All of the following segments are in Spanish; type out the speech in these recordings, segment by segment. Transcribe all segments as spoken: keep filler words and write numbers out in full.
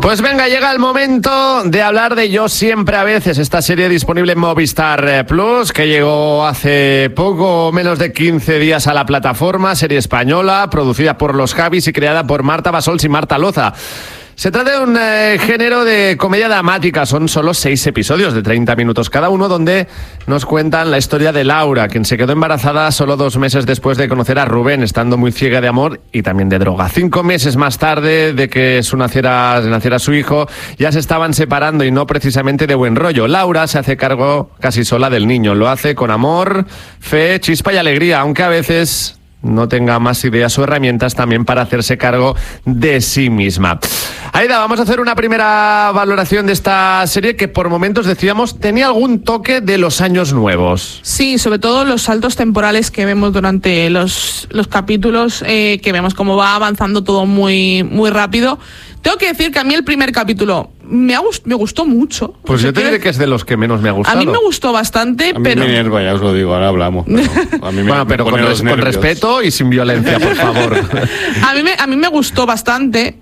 Pues venga, llega el momento de hablar de Yo siempre a veces, esta serie disponible en Movistar Plus, que llegó hace poco menos de quince días a la plataforma, serie española, producida por los Javis y creada por Marta Basols y Marta Loza. Se trata de un eh, género de comedia dramática. Son solo seis episodios de treinta minutos cada uno, donde nos cuentan la historia de Laura, quien se quedó embarazada solo dos meses después de conocer a Rubén, estando muy ciega de amor y también de droga. Cinco meses más tarde de que su naciera, naciera su hijo, ya se estaban separando y no precisamente de buen rollo. Laura se hace cargo casi sola del niño. Lo hace con amor, fe, chispa y alegría, aunque a veces no tenga más ideas o herramientas también para hacerse cargo de sí misma. Aida, vamos a hacer una primera valoración de esta serie que por momentos decíamos tenía algún toque de los años nuevos. Sí, sobre todo los saltos temporales que vemos durante los, los capítulos, eh, que vemos cómo va avanzando todo muy, muy rápido. Tengo que decir que a mí el primer capítulo me, ha gust- me gustó mucho. Pues yo te diré que es de los que menos me ha gustado. A mí me gustó bastante, a mí pero... me enerva, ya os lo digo, ahora hablamos. Pero a mí me, bueno, pero me con, res- con respeto y sin violencia, por favor. a, mí me, a mí me gustó bastante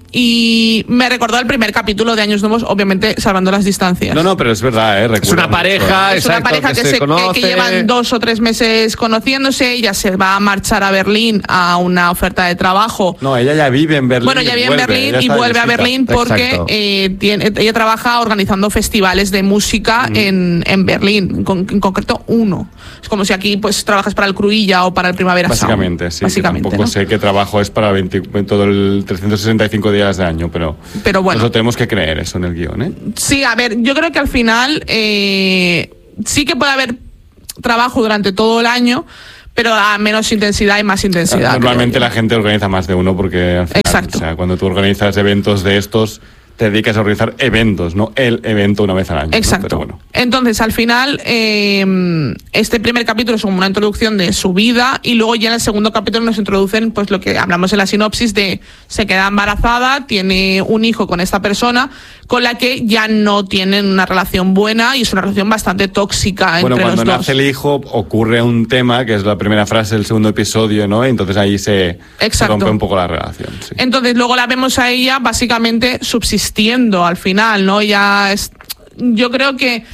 y me recordó al primer capítulo de Años Nuevos, obviamente salvando las distancias. No, no, pero es verdad, ¿eh? Es una pareja, es exacto, una pareja que, que se, se, conoce. que, que llevan dos o tres meses conociéndose. Ella se va a marchar a Berlín a una oferta de trabajo. No, ella ya vive en Berlín. Bueno, ya vive en Berlín y vuelve a Berlín porque eh, tiene, ella trabaja organizando festivales de música mm. en, en Berlín, con, en concreto uno. Es como si aquí pues trabajas para el Cruilla o para el Primavera Sound. Básicamente, sí. Básicamente, Tampoco ¿no? sé qué trabajo es para veinte, todo el trescientos sesenta y cinco días de año, pero, pero bueno, nosotros tenemos que creer eso en el guión, ¿eh? Sí, a ver, yo creo que al final eh, sí que puede haber trabajo durante todo el año, pero a menos intensidad y más intensidad. Normalmente la gente organiza más de uno porque al final, exacto. O sea, cuando tú organizas eventos de estos, te dedicas a organizar eventos, no el evento una vez al año. Exacto. ¿no? Pero bueno. Entonces, al final, eh, este primer capítulo es como una introducción de su vida y luego ya en el segundo capítulo nos introducen pues lo que hablamos en la sinopsis de se queda embarazada, tiene un hijo con esta persona con la que ya no tienen una relación buena y es una relación bastante tóxica bueno, entre los dos. Bueno, cuando nace el hijo ocurre un tema que es la primera frase del segundo episodio, ¿no? Entonces ahí se, se rompe un poco la relación. Sí. Entonces luego la vemos a ella básicamente subsistiendo al final, ¿no? Ya es, yo creo que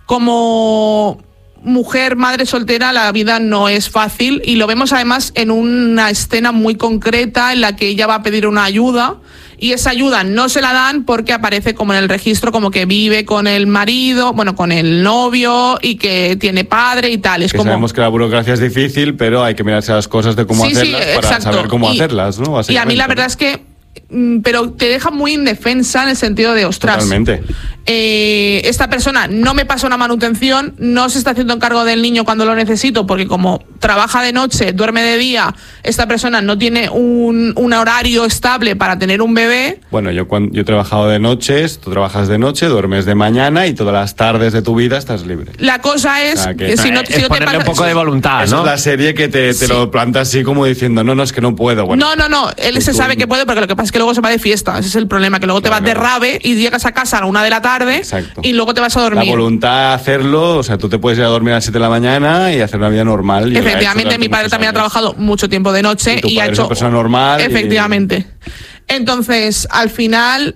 como mujer, madre soltera, la vida no es fácil y lo vemos además en una escena muy concreta en la que ella va a pedir una ayuda y esa ayuda no se la dan porque aparece como en el registro como que vive con el marido, bueno, con el novio y que tiene padre y tal. Es que como... sabemos que la burocracia es difícil, pero hay que mirarse las cosas de cómo sí, hacerlas sí, para exacto. saber cómo y, hacerlas, ¿no? Y a mí la verdad es que pero te deja muy indefensa en el sentido de, ostras, totalmente. Eh, esta persona no me pasa una manutención, no se está haciendo cargo del niño cuando lo necesito, porque como trabaja de noche, duerme de día, esta persona no tiene un, un horario estable para tener un bebé. Bueno, yo, cuando, yo he trabajado de noches, tú trabajas de noche, duermes de mañana y todas las tardes de tu vida estás libre. La cosa es, o sea, que, que si no, es si no ponerle te pasa, un poco de voluntad, eso ¿no? Es la serie que te, te sí. lo planta así como diciendo, no, no, es que no puedo. Bueno, no, no, no, él se tú, sabe que puede porque lo que pasa es que luego se va de fiesta, ese es el problema, que luego claro, te vas de rave y llegas a casa a la una de la tarde. Exacto. Y luego te vas a dormir. La voluntad de hacerlo, o sea, tú te puedes ir a dormir a las siete de la mañana y hacer una vida normal. Y efectivamente, mi padre también años. ha trabajado mucho tiempo de noche y, y ha hecho... Es una persona normal. Efectivamente. Y... Entonces, al final...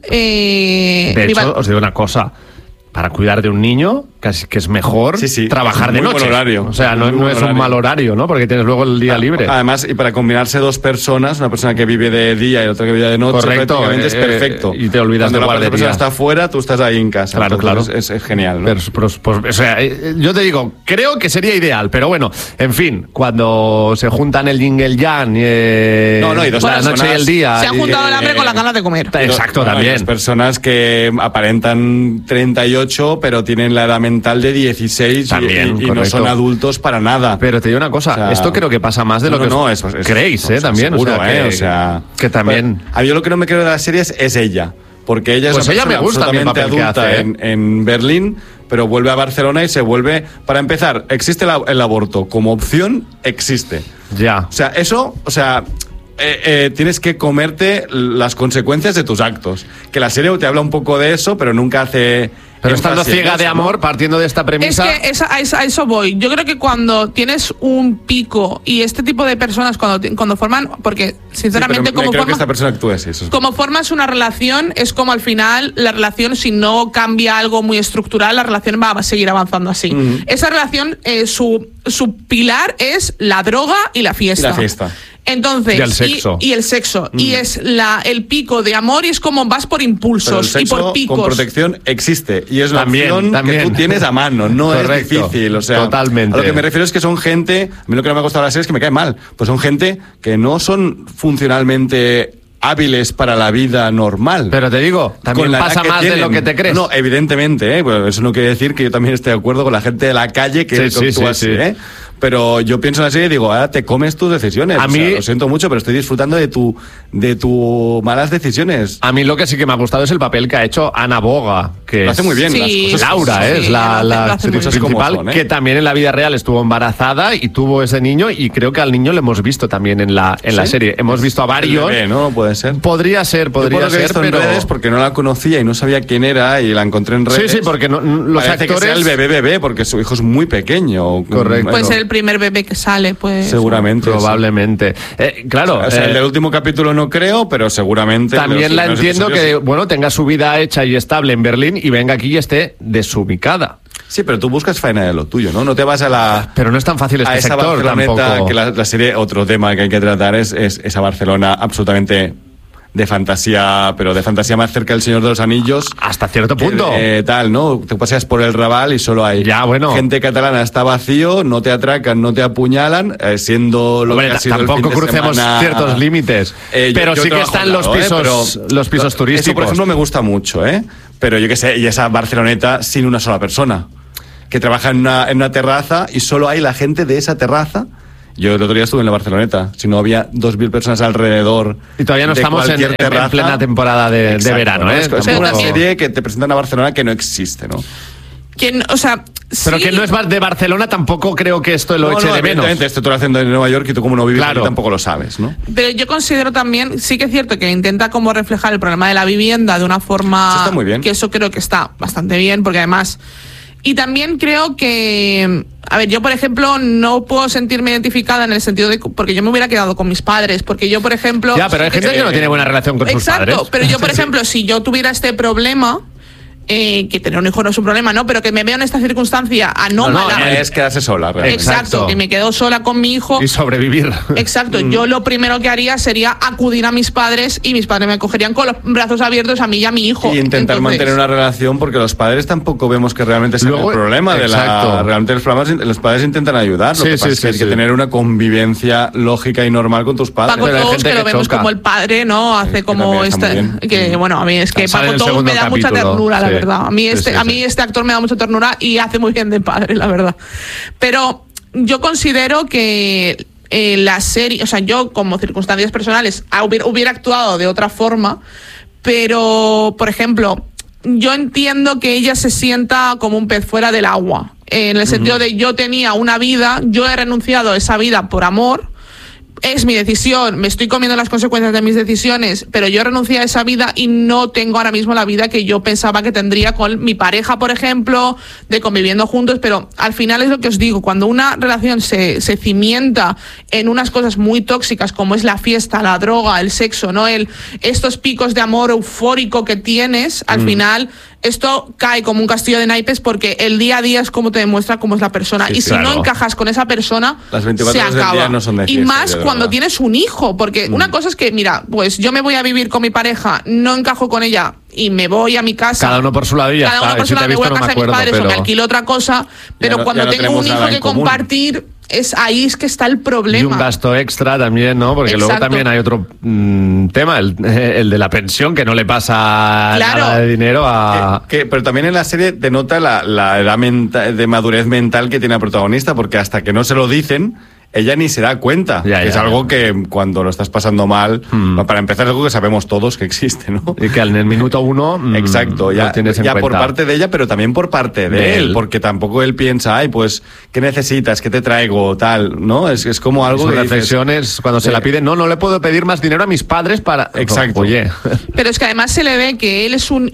Eh, de hecho, va... os digo una cosa. Para cuidar de un niño, casi que es mejor sí, sí. trabajar de noche. Buen horario. O sea, no, no es horario. un mal horario, ¿no? Porque tienes luego el día claro, libre. Además, y para combinarse dos personas, una persona que vive de día y otra que vive de noche, correcto, prácticamente eh, es perfecto. Y te olvidas Cuando de guardería. la persona está afuera, tú estás ahí en casa. Claro, claro. Es, es genial, ¿no? Pero, pero, pues, o sea, yo te digo, creo que sería ideal, pero bueno, en fin, cuando se juntan el yin y el yang, eh, no, no, y dos la personas, noche y el día. Se ha juntado y, el hambre eh, con las ganas de comer. Exacto, no, también. Hay personas que aparentan treinta y ocho, pero tienen la edad mental de dieciséis también, y, y no son adultos para nada. Pero te digo una cosa, o sea, esto creo que pasa más de lo no, que no, os eso, eso, creéis, eso, ¿eh? También, seguro, o sea, ¿eh? que, o sea, que también. A mí yo lo que no me creo de la serie es, es ella, porque ella pues es una ella persona me gusta absolutamente adulta hace, ¿eh? en, en Berlín, pero vuelve a Barcelona y se vuelve... Para empezar, ¿existe la, el aborto como opción? Existe. Ya. O sea, eso, o sea... Eh, eh, tienes que comerte las consecuencias de tus actos. Que la serie te habla un poco de eso, pero nunca hace Pero estando ciega eso, de amor, ¿no? Partiendo de esta premisa... Es que esa, a, esa, a eso voy. Yo creo que cuando tienes un pico y este tipo de personas cuando, cuando forman... Porque, sinceramente, sí, como, creo forma, que esta persona actúa así, eso es... como formas una relación, es como al final la relación, si no cambia algo muy estructural, la relación va a seguir avanzando así. Mm. Esa relación, eh, su, su pilar es la droga y la fiesta. Y la fiesta. Entonces, y el sexo. Y, y el sexo. Mm. Y es la, el pico de amor y es como vas por impulsos Pero el sexo y por picos. Con protección existe. Y es la también, opción también. que tú tienes a mano. No Correcto. Es difícil. O sea, totalmente. A lo que me refiero es que son gente. A mí lo que no me ha costado la serie es que me cae mal. Pues son gente que no son funcionalmente hábiles para la vida normal. Pero te digo, también pasa más tienen. de lo que te crees. No, evidentemente, ¿eh? Bueno, eso no quiere decir que yo también esté de acuerdo con la gente de la calle que sí, actúa sí, sí, así, ¿eh? Pero yo pienso en la serie y digo, ahora te comes tus decisiones. A mí, o sea, lo siento mucho, pero estoy disfrutando de tu de tu malas decisiones. A mí lo que sí que me ha gustado es el papel que ha hecho Ana Boga, que lo hace muy bien. Sí, las cosas Laura sí, es sí, la, lo hace, la lo hace principal, son, ¿eh? que también en la vida real estuvo embarazada y tuvo ese niño, y creo que al niño lo hemos visto también en la en ¿sí? la serie. Hemos visto a varios. Bebé, ¿no? Puede ser. Podría ser, podría Yo ser, ser, pero en redes porque no la conocía y no sabía quién era y la encontré en redes. Sí, sí, porque no, los Parece actores... que sea el bebé bebé porque su hijo es muy pequeño. Correcto. Puede ser el primer bebé que sale, pues. Seguramente. Probablemente. Sí. Eh, claro. O sea, eh, el del último capítulo no creo, pero seguramente. También los, la los entiendo que, sí. bueno, tenga su vida hecha y estable en Berlín y venga aquí y esté desubicada. Sí, pero tú buscas faena de lo tuyo, ¿no? No te vas a la... Pero no es tan fácil este a esa sector Barceloneta, tampoco. que la, la serie, otro tema que hay que tratar es, es esa Barcelona absolutamente... de fantasía, pero de fantasía más cerca del Señor de los Anillos. Hasta cierto punto. Que, eh, tal, ¿no? Te paseas por el Raval y solo hay ya, bueno. gente catalana, está vacío, no te atracan, no te apuñalan, eh, siendo lo Hombre, que ha sido tampoco el fin de crucemos semana... ciertos límites. Eh, yo, pero yo sí que están los lado, pisos, eh, los pisos lo, turísticos. Eso, por ejemplo, me gusta mucho, ¿eh? Pero yo qué sé, y esa Barceloneta sin una sola persona, que trabaja en una, en una terraza y solo hay la gente de esa terraza. Yo el otro día estuve en la Barceloneta, si no había dos mil personas alrededor. Y todavía no estamos en, en plena temporada de, Exacto, de verano, ¿no? ¿eh? Es, es una serie que te presentan a Barcelona que no existe, ¿no? Que, o sea, pero sí. que no es de Barcelona, tampoco creo que esto lo no, eche no, de menos. Esto tú lo haciendo en Nueva York y tú como no vives claro. aquí tampoco lo sabes, ¿no? Pero yo considero también, sí que es cierto que intenta como reflejar el problema de la vivienda de una forma... Eso está muy bien. Que eso creo que está bastante bien, porque además... Y también creo que, a ver, yo por ejemplo no puedo sentirme identificada en el sentido de, porque yo me hubiera quedado con mis padres, porque yo por ejemplo... Ya, pero hay gente que no tiene buena relación con sus padres. Exacto, pero yo por ejemplo, si yo tuviera este problema... Eh, que tener un hijo no es un problema, ¿no? Pero que me veo en esta circunstancia anómala. No, no, es quedarse sola, realmente. Exacto, Exacto, que me quedo sola con mi hijo. Y sobrevivir. Exacto, yo lo primero que haría sería acudir a mis padres y mis padres me acogerían con los brazos abiertos a mí y a mi hijo. Y intentar Entonces, mantener una relación, porque los padres tampoco vemos que realmente sea Luego, el problema de exacto. la... Realmente los, problemas, los padres intentan ayudar, lo Sí, que pasa sí, es que sí, hay sí. que tener una convivencia lógica y normal con tus padres. Paco Pero hay Tous, gente que lo que vemos choca. como el padre, ¿no? Hace que como también está este... muy bien. Que, bueno, a mí es que Sale Paco en el Tous segundo me da mucha capítulo, ternura, la sí. verdad. A mí, Sí, este, sí, a mí sí. este actor me da mucha ternura y hace muy bien de padre, la verdad. Pero yo considero que eh, la serie, o sea, yo como circunstancias personales hubiera, hubiera actuado de otra forma, pero, por ejemplo, yo entiendo que ella se sienta como un pez fuera del agua, en el sentido uh-huh. de yo tenía una vida, yo he renunciado a esa vida por amor, es mi decisión, me estoy comiendo las consecuencias de mis decisiones, pero yo renuncié a esa vida y no tengo ahora mismo la vida que yo pensaba que tendría con mi pareja, por ejemplo, de conviviendo juntos, pero al final es lo que os digo, cuando una relación se, se cimienta en unas cosas muy tóxicas como es la fiesta, la droga, el sexo, ¿no? El, estos picos de amor eufórico que tienes, al mm. final esto cae como un castillo de naipes porque el día a día es como te demuestra cómo es la persona. Sí, y claro. si no encajas con esa persona, las veinticuatro se horas acaba. Del día no son de fiesta, y más cuando verdad. Tienes un hijo, porque mm. una cosa es que, mira, pues yo me voy a vivir con mi pareja, no encajo con ella y me voy a mi casa. Cada uno por su lado y ya Cada uno está. por su lado, Si me voy a no casa me de mis padres pero... o me alquilo otra cosa, pero no, cuando no tengo un hijo que compartir, es ahí es que está el problema. Y un gasto extra también, ¿no? Porque Exacto. luego también hay otro mmm, tema, el, el de la pensión, que no le pasa claro. nada de dinero a... Que, que, pero también en la serie denota la, la edad menta, de madurez mental que tiene el protagonista, porque hasta que no se lo dicen, ella ni se da cuenta. Ya, que ya, es algo ya. que cuando lo estás pasando mal, Mm. para empezar es algo que sabemos todos que existe, ¿no? Y que en el minuto uno mm, Exacto, ya, lo tienes en ya por cuenta. parte de ella, pero también por parte de, De él, él. porque tampoco él piensa, ay, pues, ¿qué necesitas? ¿Qué te traigo? Tal, ¿no? Es, es como algo Sus que dices, reflexiones, cuando se de- la piden, no, no le puedo pedir más dinero a mis padres para... Exacto. Oye, Pero es que además se le ve que él es un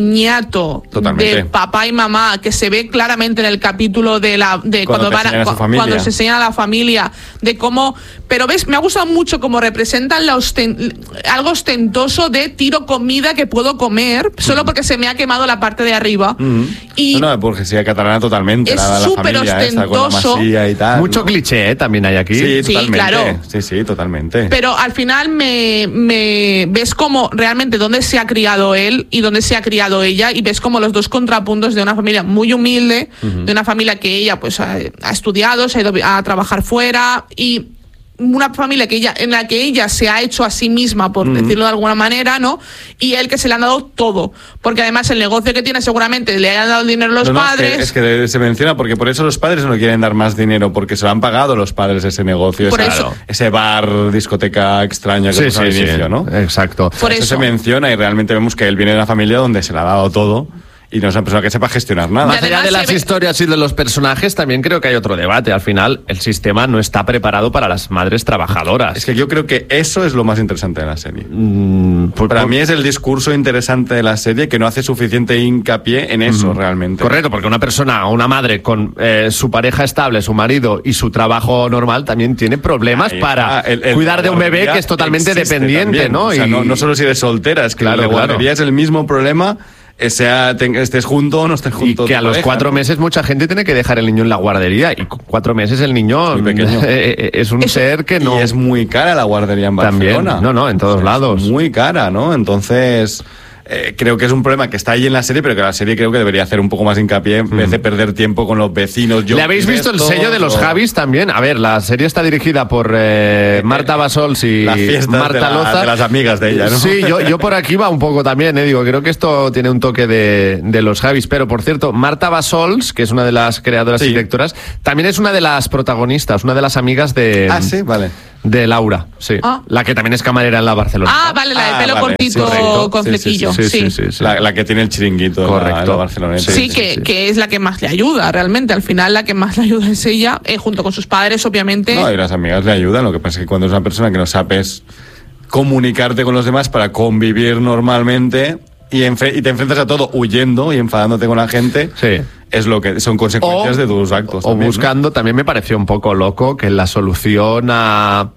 niñato Totalmente. de papá y mamá, que se ve claramente en el capítulo de la de Cuando cuando, te van enseñan a su cu- familia. cuando se enseñan a la familia de cómo, pero ves, me ha gustado mucho cómo representan la osten- algo ostentoso de tiro comida que puedo comer solo porque se me ha quemado la parte de arriba. Mm. Y No, no, porque sí, catalana totalmente. es la, la súper familia esta, con la ostentoso. masía y tal. mucho ¿no? cliché, ¿eh? También hay aquí. Sí, Sí, totalmente. claro. Sí, sí, totalmente. Pero al final me, me ves como realmente dónde se ha criado él y dónde se ha criado ella, y ves como los dos contrapuntos de una familia muy humilde, de una familia que ella pues ha, ha estudiado, se ha ido a trabajar fuera, y una familia que ella, en la que ella se ha hecho a sí misma, por decirlo de alguna manera, ¿no? Y él que se le han dado todo, porque además el negocio que tiene seguramente le hayan dado el dinero los No, no, padres. Es que, es que se menciona porque por eso los padres no quieren dar más dinero, porque se lo han pagado los padres ese negocio, Por esa- eso. ese bar, discoteca extraña que Sí, puso al sí, inicio, sí. ¿no? Exacto. Por eso, eso. se menciona y realmente vemos que él viene de una familia donde se le ha dado todo y no es una persona que sepa gestionar nada. Y Más allá además de se las ve- historias y de los personajes, también creo que hay otro debate. Al final, el sistema no está preparado para las madres trabajadoras. Es que yo creo que eso es lo más interesante de la serie. Mm, por- Para por- mí es el discurso interesante de la serie que no hace suficiente hincapié en eso realmente. Correcto, porque una persona, una madre con eh, su pareja estable, su marido y su trabajo normal también tiene problemas Ahí para está. El- el cuidar de un bebé guardería que es totalmente existe dependiente, también. ¿no? O sea, Y- no, no solo si eres soltera, es que Claro, la guardería claro. es el mismo problema, eh, sea ten- estés junto o no estés Y junto. que tu a los pareja, cuatro ¿no? meses mucha gente tiene que dejar el niño en la guardería y con cuatro meses el niño Muy pequeño. eh, eh, es un Eso- ser que no... Y es muy cara la guardería en También, Barcelona. no, no, en todos Es lados. muy cara, ¿no? Entonces, eh, creo que es un problema que está ahí en la serie, pero que la serie creo que debería hacer un poco más hincapié en vez de perder tiempo con los vecinos. ¿Le habéis visto el sello de los Javis también? A ver, la serie está dirigida por eh, Marta Basols y Las fiestas Marta de, la- Loza. de las amigas de ella, ¿no? Sí, yo, yo por aquí va un poco también, eh, digo, creo que esto tiene un toque de, de los Javis, pero por cierto, Marta Basols, que es una de las creadoras Sí. y directoras, también es una de las protagonistas, una de las amigas de, Ah, sí, vale. de Laura, sí, Ah. la que también es camarera en la Barcelona. Ah, vale, la de Ah, pelo vale, cortito correcto. con Sí, sí, flequillo. sí, sí, sí. sí, sí. La, la que tiene el chiringuito en la- Correcto. en la Barceloneta. Sí, Sí, que, sí. que es la que más le ayuda, realmente. Al final, la que más le ayuda es ella, eh, junto con sus padres, obviamente. No, y las amigas le ayudan. Lo que pasa es que cuando es una persona que no sabes comunicarte con los demás para convivir normalmente y, enfre- y te enfrentas a todo huyendo y enfadándote con la gente, Sí. es lo que son consecuencias de tus actos. O también, ¿no? buscando, también me pareció un poco loco que la solución a,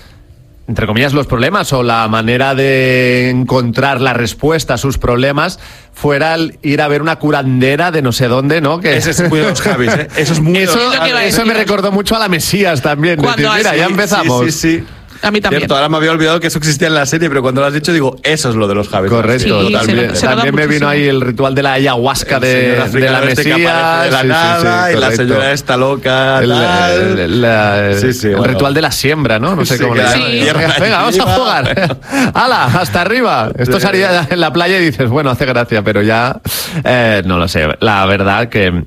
entre comillas, los problemas o la manera de encontrar la respuesta a sus problemas fuera el ir a ver una curandera de no sé dónde, ¿no? Que Ese es muy de los Javis, ¿eh? Eso es muy de Eso, los Es lo que iba a Javis. eso me decir. recordó mucho a la Mesías también. Cuando Decir, mira, así- ya Sí, empezamos. Sí, sí, sí. A mí también. Cierto, ahora me había olvidado que eso existía en la serie, pero cuando lo has dicho digo, eso es lo de los Javis. Correcto, Sí, se también, nota- se nota también me vino muchísimo. ahí el ritual de la ayahuasca El de, señor de la africano este que Mesías. aparece de la sí, sí, nada, sí, y la correcto. señora esta loca, El, tal. el- la- Sí, sí, el bueno. ritual de la siembra, ¿no? No sé Sí, cómo le claro. llaman. Sí. Venga, venga, vamos a Arriba. jugar. ¡Hala! ¡Hasta arriba! Esto Sí. se haría en la playa y dices, bueno, hace gracia, pero ya eh, no lo sé. La verdad que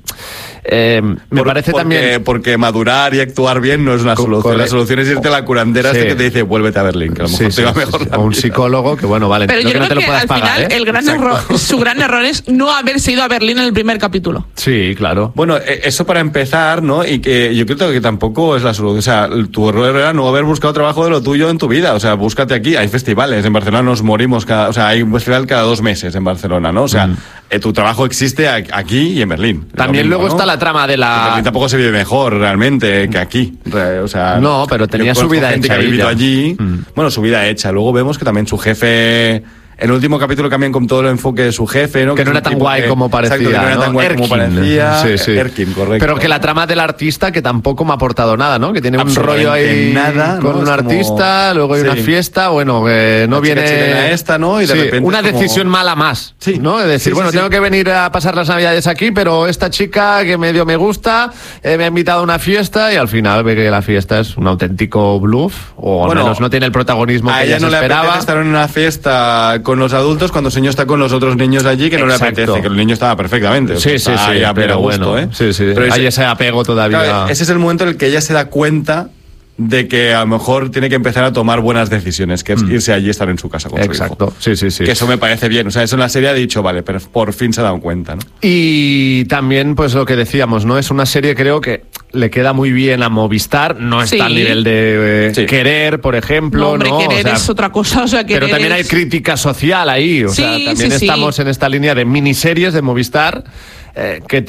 eh, me Por- parece porque, también... Porque madurar y actuar bien no es una Co- solución. correcto. La solución es irte a la curandera Sí. este que te dice, vuélvete a Berlín, que a lo mejor Sí, te va sí, mejor sí, la o un vida. psicólogo que, bueno, vale, Pero no yo que no creo te lo que puedas al pagar, final ¿eh? el gran Exacto. error, su gran error es no haberse ido a Berlín en el primer capítulo. Sí, claro. Bueno, eh, eso para empezar, ¿no? Y que yo creo que tampoco es la solución. O sea, tu error era no haber buscado trabajo de lo tuyo en tu vida. O sea, búscate aquí. Hay festivales. En Barcelona nos morimos cada... O sea, hay un festival cada dos meses en Barcelona, ¿no? O sea, eh, tu trabajo existe a- aquí y en Berlín. Es También lo mismo, luego ¿no? está la trama de En la... Berlín tampoco se vive mejor realmente que aquí. Re- O sea, No, pero tenía yo su conozco vida gente hecha que ha vivido ella. allí. Mm. Bueno, su vida hecha. Luego vemos que también su jefe. En el último capítulo cambian con todo el enfoque de su jefe, ¿no? Que no es era un tan tipo guay que- como parecía. Exacto, que no era tan ¿no? guay como Erkin. parecía. Sí, sí. Erkin, correcto. Pero que la trama del artista que tampoco me ha aportado nada, ¿no? Que tiene un Absolutamente rollo ahí nada, ¿no? con un Es como- artista, luego hay Sí. una fiesta, bueno, que no La chica viene... chilena esta, ¿no? Y de Sí, repente una es como- decisión mala más, Sí. ¿no? Es decir, Sí, sí, bueno, sí. tengo que venir a pasar las navidades aquí, pero esta chica que medio me gusta eh, me ha invitado a una fiesta y al final ve que la fiesta es un auténtico bluff, o al Bueno, menos no tiene el protagonismo A que ella ella no se le apetece esperaba. estar en una fiesta con los adultos cuando el señor está con los otros niños allí que no le Exacto. apetece, que el niño estaba perfectamente. o Sí, sea, sí, está sí, ahí a pero pleno gusto, bueno, ¿eh? sí, sí. Pero Hay ese- ese apego todavía. Claro, ese es el momento en el que ella se da cuenta de que a lo mejor tiene que empezar a tomar buenas decisiones, que es mm. irse allí y estar en su casa con Exacto. su hijo. Sí, sí, sí. Que eso me parece bien. O sea, eso en la serie ha dicho, vale, pero por fin se ha dado cuenta, ¿no? Y también, pues lo que decíamos, ¿no? Es una serie, creo que le queda muy bien a Movistar. No está sí. al nivel de eh, sí. Querer, por ejemplo. No, hombre, ¿no? Querer o sea, es otra cosa. O sea, pero también es... hay crítica social ahí. O sí, sea, también sí, estamos sí. en esta línea de miniseries de Movistar eh, que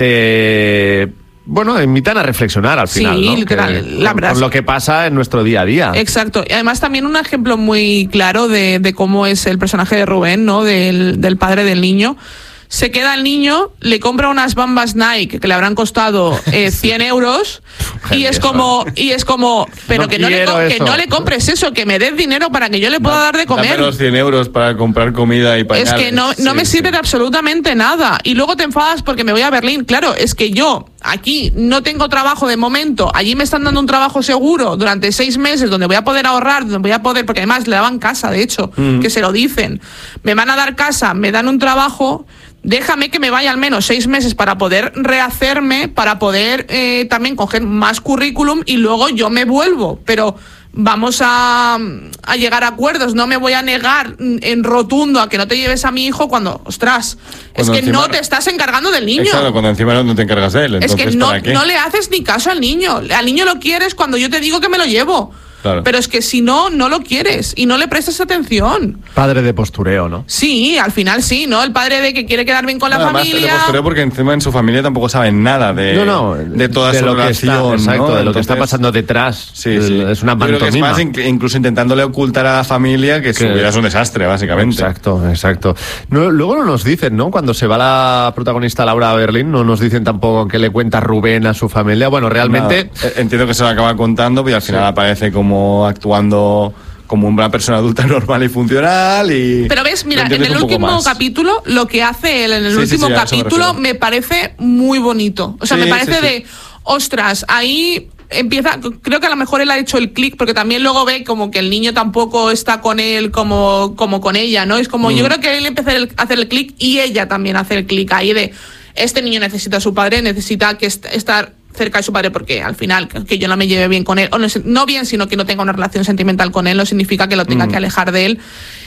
te... Bueno, invitan a reflexionar al final, sí, ¿no? literal, que, la con, verdad. Con lo que pasa en nuestro día a día. Exacto. Y además también un ejemplo muy claro de, de cómo es el personaje de Rubén, ¿no? Del, del padre del niño. Se queda el niño, le compra unas Bambas Nike que le habrán costado eh, cien euros y es como y es como pero no que no le que no le compres eso, que me des dinero para que yo le pueda da, dar de comer. Dame los cien euros para comprar comida y pañales. Es que no, no sí, me sirve sí. de absolutamente nada. Y luego te enfadas porque me voy a Berlín. Claro, es que yo aquí no tengo trabajo de momento. Allí me están dando un trabajo seguro durante seis meses donde voy a poder ahorrar, donde voy a poder, porque además le daban casa, de hecho, mm. que se lo dicen. Me van a dar casa, me dan un trabajo. Déjame que me vaya al menos seis meses para poder rehacerme, para poder eh, también coger más currículum y luego yo me vuelvo. Pero vamos a, a llegar a acuerdos. No me voy a negar en rotundo a que no te lleves a mi hijo cuando, ostras, cuando es que encima, no te estás encargando del niño. Claro, cuando encima no te encargas de él. Es que no, no le haces ni caso al niño. Al niño lo quieres cuando yo te digo que me lo llevo. Claro. Pero es que si no, no lo quieres y no le prestas atención. Padre de postureo, ¿no? Sí, al final sí, ¿no? El padre de que quiere quedar bien con no, la además, familia. De postureo porque encima en su familia tampoco saben nada de, no, no, de toda de su lo relación. Que está, exacto, ¿no? de Entonces, lo que está pasando detrás. Sí, sí. Es una pantomima. Yo creo que es más incluso intentándole ocultar a la familia que, que su vida es un desastre, básicamente. Exacto, exacto. No, luego no nos dicen, ¿no? Cuando se va la protagonista Laura a Berlín, no nos dicen tampoco que le cuenta Rubén a su familia. Bueno, realmente... No, entiendo que se lo acaba contando, pero al final sí. aparece como actuando como una persona adulta normal y funcional y... Pero ves, mira, en el último capítulo, lo que hace él en el sí, último sí, sí, capítulo me, me parece muy bonito. O sea, sí, me parece sí, sí. de, ostras, ahí empieza, creo que a lo mejor él ha hecho el clic, porque también luego ve como que el niño tampoco está con él como, como con ella, ¿no? Es como, mm. yo creo que él empieza a hacer el clic y ella también hace el clic ahí de, este niño necesita a su padre, necesita que est- estar... cerca de su padre, porque al final que yo no me lleve bien con él, o no, no bien, sino que no tenga una relación sentimental con él, no significa que lo tenga mm. que alejar de él.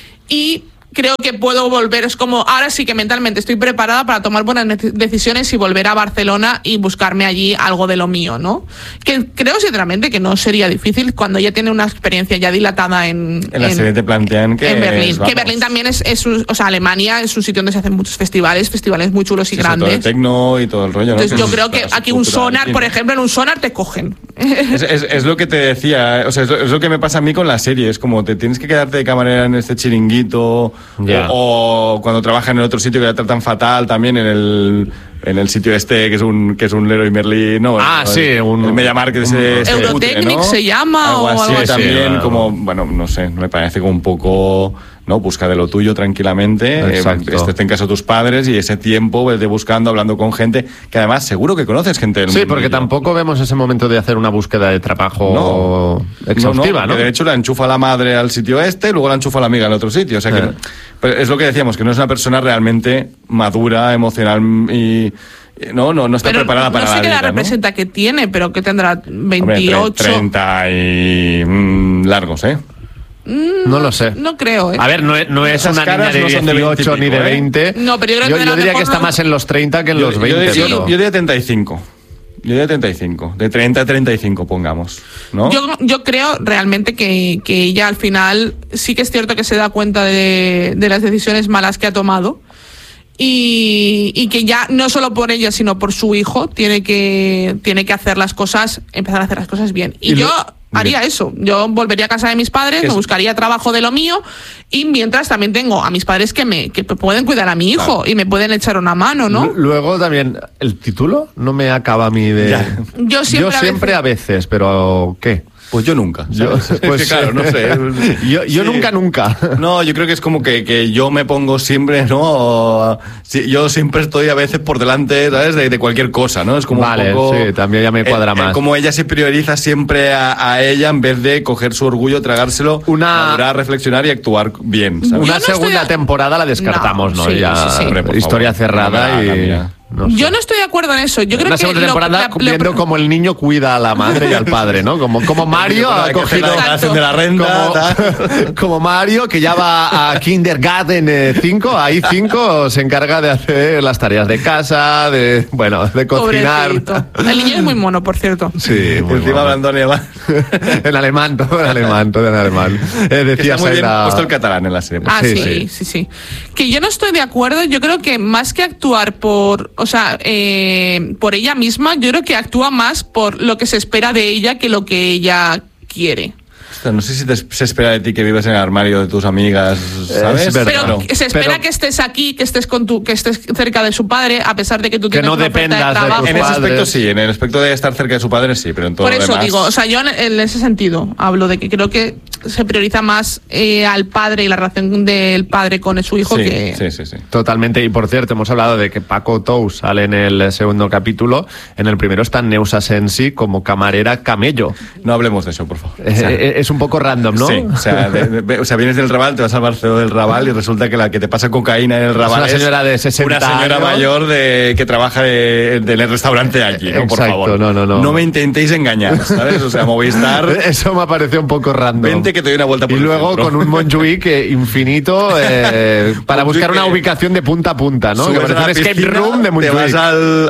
Y creo que puedo volver, es como, ahora sí que mentalmente estoy preparada para tomar buenas decisiones y volver a Barcelona y buscarme allí algo de lo mío, ¿no? Que creo sinceramente que no sería difícil cuando ella tiene una experiencia ya dilatada en... En la en, serie te plantean que... En Berlín, es, que Berlín también es, es un, o sea, Alemania es un sitio donde se hacen muchos festivales, festivales muy chulos y sí, grandes. Todo el tecno y todo el rollo, ¿no? Entonces que yo es, creo que aquí un sonar, por ejemplo, en un sonar te cogen. Es, es, es lo que te decía, o sea, es lo, es lo que me pasa a mí con la serie, es como te tienes que quedarte de camarera en este chiringuito yeah. o, o cuando trabajas en otro sitio que la tratan fatal también en el en el sitio este que es un que es un Leroy Merlin, no, ah el, sí, el, un el MediaMarkt ese, ese Eurotechnic, ¿no? Se llama algo así, o algo así también sí, como bueno, no sé, me parece como un poco, ¿no? Busca de lo tuyo tranquilamente, eh, estés en casa de tus padres y ese tiempo vete buscando, hablando con gente que además seguro que conoces gente del sí, mundo. porque tampoco vemos ese momento de hacer una búsqueda de trabajo no, exhaustiva, ¿no? ¿no? De hecho la enchufa la madre al sitio este, luego la enchufa la amiga al otro sitio, o sea que eh. pero es lo que decíamos, que no es una persona realmente madura, emocional y no, no, no está pero preparada no para sé la qué vida, edad representa ¿no? que tiene, pero que tendrá veintiocho. Hombre, treinta y mmm, largos, ¿eh? Mm, no lo sé. No creo, ¿eh? A ver, no es, no es una niña de dieciocho no de pico, ni de veinte. ¿eh? No, pero yo creo yo, que yo diría que está no... más en los treinta que en yo, los veinte. Yo, yo, pero... yo, yo diría treinta y cinco. Yo diría treinta y cinco. De treinta a treinta y cinco, pongamos, ¿no? Yo, yo creo realmente que, que ella al final sí que es cierto que se da cuenta de, de las decisiones malas que ha tomado. Y, y que ya no solo por ella sino por su hijo tiene que tiene que hacer las cosas, empezar a hacer las cosas bien. Y, y yo lo, haría bien. eso, yo volvería a casa de mis padres, me buscaría trabajo de lo mío y mientras también tengo a mis padres que me que pueden cuidar a mi hijo, claro, y me pueden echar una mano, ¿no? Luego también el título no me acaba a mí de ya. Yo siempre, yo siempre a veces, a veces pero ¿qué? Pues yo nunca. Yo, pues es que, claro, no sé. yo yo sí. nunca, nunca. No, yo creo que es como que, que yo me pongo siempre, ¿no? Sí, yo siempre estoy a veces por delante, ¿sabes? De, de cualquier cosa, ¿no? Es como vale, un poco... sí, también ya me cuadra el, más. El, como ella se prioriza siempre a, a ella en vez de coger su orgullo, tragárselo, una... madurar, reflexionar y actuar bien, ¿sabes? Una no segunda estoy... temporada la descartamos, ¿no? no sí, ya sí, sí. Hombre, historia favor, cerrada no y... Mira. No sé. Yo no estoy de acuerdo en eso. Yo creo la que segunda lo- temporada la- lo- viendo como el niño cuida a la madre y al padre, ¿no? Como, como Mario ha cogido... la declaración de la renta, tal. Como, como Mario, que ya va a Kindergarten cinco, ahí cinco se encarga de hacer las tareas de casa, de, bueno, de cocinar. Pobrecito. El niño es muy mono, por cierto. Sí, muy Encima bueno. hablando alemán. En alemán, todo en alemán, todo en alemán. Eh, decía Está muy bien Saida- puesto el catalán en la serie. Ah, Sí, sí, sí. sí, sí, Que yo no estoy de acuerdo. Yo creo que más que actuar por, o sea, eh, por ella misma, yo creo que actúa más por lo que se espera de ella que lo que ella quiere. Ostras, no sé si te, se espera de ti que vivas en el armario de tus amigas, ¿sabes? Es verdad. Pero Claro. se espera Pero- que estés aquí, que estés con tu, que estés cerca de su padre, a pesar de que tú Que tienes no una oferta dependas de de trabajo. tus En ese padres. aspecto sí, en el aspecto de estar cerca de su padre sí, pero en todo Por lo eso demás... digo, o sea, yo en, en ese sentido hablo de que creo que se prioriza más eh, al padre y la relación del padre con su hijo sí, que... sí, sí, sí. Totalmente, y por cierto, hemos hablado de que Paco Tous sale en el segundo capítulo. En el primero está Neusa Sensi como camarera camello. No hablemos de eso, por favor. Eh, O sea, eh, es un poco random, ¿no? Sí, o sea, de- de- o sea, vienes del Raval, te vas al Barceló del Raval y resulta que la que te pasa cocaína en el Raval una señora de sesenta una señora años. mayor de, que trabaja de, de en el restaurante allí, ¿no? Por Exacto, favor. no, no, no. No me intentéis engañar, ¿sabes? O sea, Movistar, Eso me pareció un poco random. vente que te doy una vuelta por Y el luego centro. con un Montjuic eh, infinito eh, para Montjuic buscar una que- ubicación de punta a punta, ¿no? Que Subes a parece la un escape piscina, room de te vas Montjuic. al,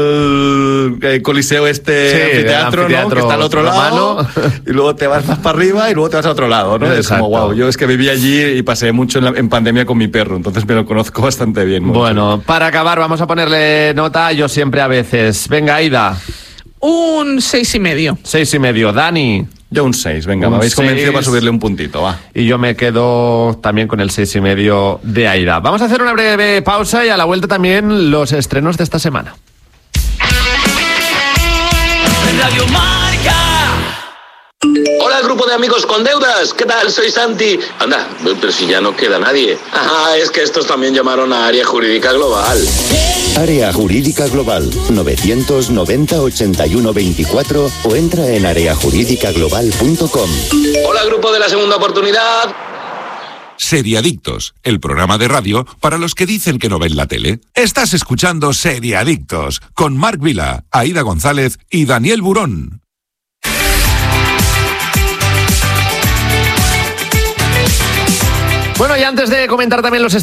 al eh, coliseo este Sí, del anfiteatro, ¿no? anfiteatro Que está al otro romano. lado, y luego te vas más para arriba y luego te vas a otro lado, ¿no? Es Exacto. como, wow, yo es que viví allí y pasé mucho en, la- en pandemia con mi perro, entonces me lo conozco bastante bien. Montjuic. Bueno, para acabar vamos a ponerle nota a Yo siempre a veces. Venga, Aida, Un seis y medio. seis y medio. Dani, Yo un seis, venga, Un me habéis convencido seis. para subirle un puntito, va. y yo me quedo también con el seis y medio de Aida. Vamos a hacer una breve pausa y a la vuelta también los estrenos de esta semana. Radio Marca. Hola, grupo de amigos con deudas. ¿Qué tal? Soy Santi. Anda, pero si ya no queda nadie. Ah, es que estos también llamaron a Área Jurídica Global. Área Jurídica Global, novecientos noventa ochenta y uno veinticuatro o entra en área jurídica global punto com. Hola, grupo de la segunda oportunidad. Seriadictos, el programa de radio para los que dicen que no ven la tele. Estás escuchando Seriadictos con Marc Vila, Aida González y Daniel Burón. Bueno, y antes de comentar también los